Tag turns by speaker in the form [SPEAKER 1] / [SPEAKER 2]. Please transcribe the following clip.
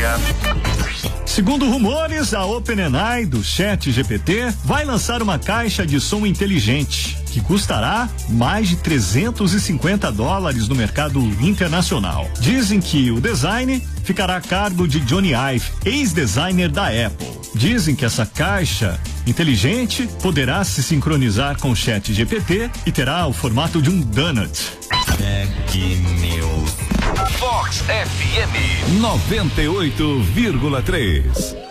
[SPEAKER 1] obrigado.
[SPEAKER 2] Segundo rumores, a OpenAI do ChatGPT vai lançar uma caixa de som inteligente que custará mais de $350 no mercado internacional. Dizem que o design ficará a cargo de Johnny Ive, ex-designer da Apple. Dizem que essa caixa inteligente poderá se sincronizar com o ChatGPT e terá o formato de um donut.
[SPEAKER 1] Tech News. Fox FM
[SPEAKER 3] 98,3.